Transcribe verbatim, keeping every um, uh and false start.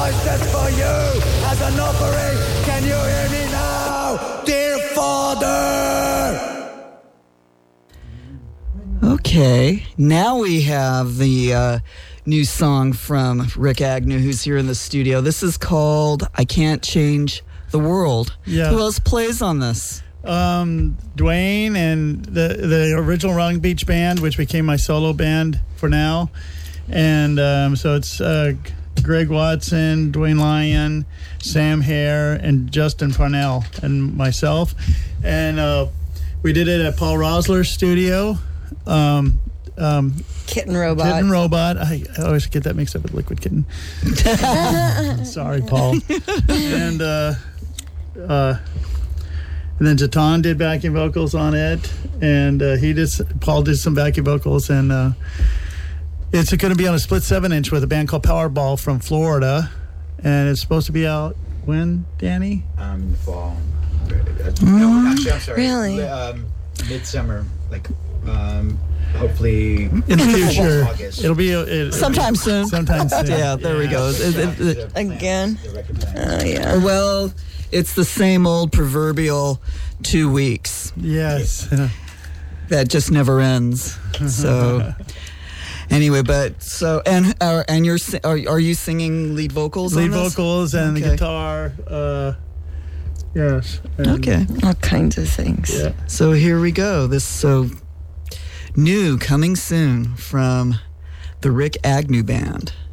sent for you as an offering. Can you hear me now, dear Father? Okay, now we have the uh, new song from Rick Agnew, who's here in the studio. This is called I Can't Change the World. Yeah. Who else plays on this? Um, Dwayne and the the original Rolling Beach Band, which became my solo band for now. And um, so it's uh, Greg Watson, Dwayne Lyon, Sam Hare, and Justin Parnell, and myself. And uh, we did it at Paul Rosler's studio. Um, um, Kitten Robot. Kitten Robot. I, I always get that mixed up with Liquid Kitten. Sorry, Paul. and uh, uh, and then Jatan did backing vocals on it, and uh, he did. Paul did some backing vocals, and uh, it's going to be on a split seven inch with a band called Powerball from Florida, and it's supposed to be out when, Danny? Um, in the fall. No, actually, I'm sorry. Really? Um, midsummer, like. Um, hopefully in the future. August. It'll be it, Sometime soon. Sometime soon. Yeah, there we go. It- it- it- Again. Oh, yeah. Well, it's the same old proverbial two weeks Yes. that just never ends. So, anyway, but so and uh, and you're si- are, are you singing lead vocals? Lead on this? vocals and Okay. the guitar. Uh, yes. And, Okay. All kinds of things. Yeah. So here we go. This so new coming soon from the Rick Agnew Band.